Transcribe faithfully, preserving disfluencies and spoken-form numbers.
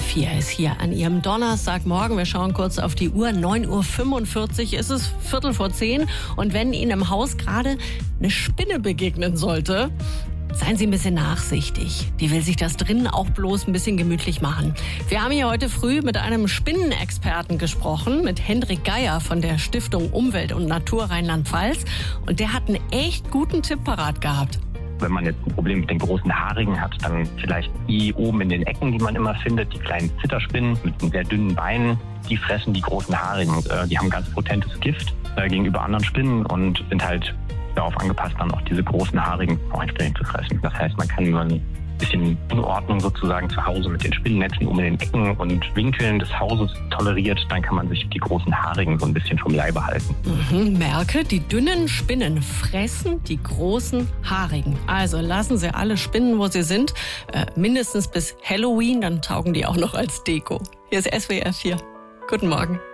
vier ist hier an Ihrem Donnerstagmorgen. Wir schauen kurz auf die Uhr. neun Uhr fünfundvierzig ist es, Viertel vor zehn. Und wenn Ihnen im Haus gerade eine Spinne begegnen sollte, seien Sie ein bisschen nachsichtig. Die will sich das drinnen auch bloß ein bisschen gemütlich machen. Wir haben hier heute früh mit einem Spinnenexperten gesprochen, mit Hendrik Geier von der Stiftung Umwelt und Natur Rheinland-Pfalz. Und der hat einen echt guten Tipp parat gehabt. Wenn man jetzt ein Problem mit den großen Haarigen hat, dann vielleicht die oben in den Ecken, die man immer findet, die kleinen Zitterspinnen mit den sehr dünnen Beinen, die fressen die großen Haarigen. Die haben ganz potentes Gift gegenüber anderen Spinnen und sind halt darauf angepasst, dann auch diese großen Haarigen einstellig zu fressen. Das heißt, man kann nur ein bisschen Unordnung sozusagen zu Hause mit den Spinnennetzen um in den Ecken und Winkeln des Hauses toleriert, dann kann man sich die großen Haarigen so ein bisschen vom Leibe halten. Mhm, merke, die dünnen Spinnen fressen die großen Haarigen. Also lassen Sie alle Spinnen, wo sie sind, äh, mindestens bis Halloween, dann taugen die auch noch als Deko. Hier ist S W R vier. Guten Morgen.